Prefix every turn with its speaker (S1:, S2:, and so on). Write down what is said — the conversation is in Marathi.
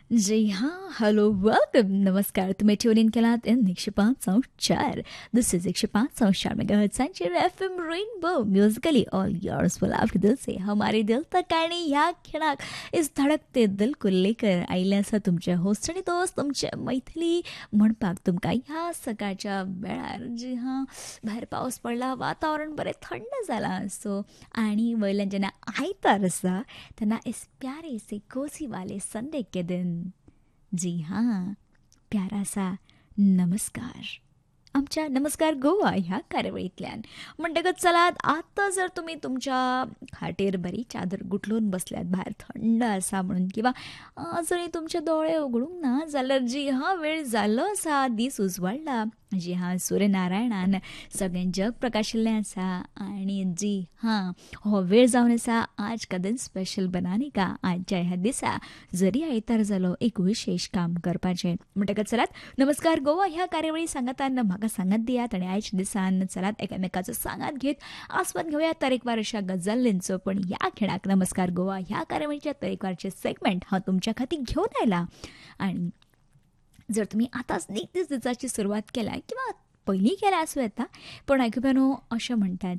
S1: जी हाँ, हॅलो, वेलकम, नमस्कार. तुम्ही ट्यून इन केलात in 105.4. This is 105.4 megahertz F M rainbow musically all yours full of दिल से हमारे दिल तक आणि ह्या क्षणाक इस धडकते दिल को लेकर आयले आसा तुमचे होस्ट आणि दोस्त तुमचे मैथिली म्हणपाक तुमकां ह्या सकाळच्या वेळार. जी हां, भायर पावस पडला, वातावरण बरें थंड जालां सो आणि वयल्यान जेन्ना आयतार आसा तेन्ना इस प्यारे से कोसी वाले संडे के दिन. जी हाँ, प्यारा सा नमस्कार आमच्या नमस्कार गोवा ह्या कार्यावळींतल्यान म्हणटकच चलात आतां जर तुमी तुमच्या खाटीर बरी चादर गुठलून बसल्यात, भायर थंड आसा म्हणून, किंवा जरी तुमचे दोळे उगडूंक ना जाल्यार जी हां वेळ जाल्लो आसा, दीस उजवाडला. जी हां, सूर्यनारायणान सगळें जग प्रकाशिल्लें आसा आणि जी हां, हो वेळ जावन आसा आज का दिन स्पेशल बनाने का. आजच्या ह्या दिसा जरी आयतार जालो एक विशेष काम करपाचें म्हणटकच चलात नमस्कार गोवा ह्या कार्यावळी सांगातान म्हाका सांगत दियात आणि आयच्या दिसान चलात एकामेकाचो सांगात घेत आस्वाद घेवया तरेकवार अशा गजालींचो. पण ह्या खिणाक नमस्कार गोवा ह्या कार्यावळीच्या तरेकवारचे सेगमेंट हांव तुमच्या खातीर घेवन आयला. आणि जर तुम्ही आतांच नीट दिसाची सुरवात केल्या किंवा पयलीं केल्या आसूं येता, पण आयकुप्यानो अशें म्हणटात